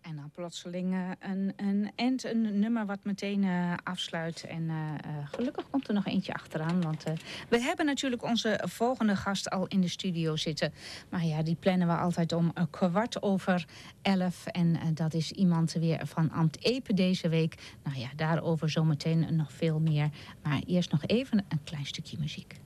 En dan plotseling een nummer wat meteen afsluit. En gelukkig komt er nog eentje achteraan. Want we hebben natuurlijk onze volgende gast al in de studio zitten. Maar ja, die plannen we altijd om 11:15. En dat is iemand weer van Ambt Epe deze week. Nou ja, daarover zometeen nog veel meer. Maar eerst nog even een klein stukje muziek.